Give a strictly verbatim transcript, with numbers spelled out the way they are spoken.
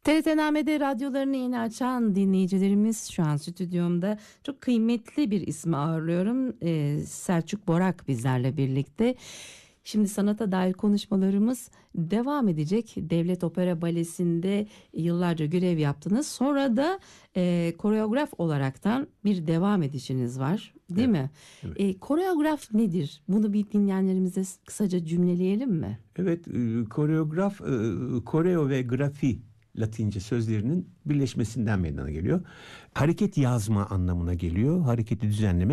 T R T Name'de radyolarını yeni açan dinleyicilerimiz şu an stüdyomda. Çok kıymetli bir ismi ağırlıyorum. Ee, Selçuk Borak bizlerle birlikte. Şimdi sanata dair konuşmalarımız devam edecek. Devlet Opera Balesi'nde yıllarca görev yaptınız. Sonra da e, koreograf olaraktan bir devam edişiniz var, değil evet, mi? Evet. E, koreograf nedir? Bunu bir dinleyenlerimize kısaca cümleleyelim mi? Evet, e, koreograf, e, koreo ve grafi Latince sözlerinin birleşmesinden meydana geliyor. Hareket yazma anlamına geliyor. Hareketi düzenleme.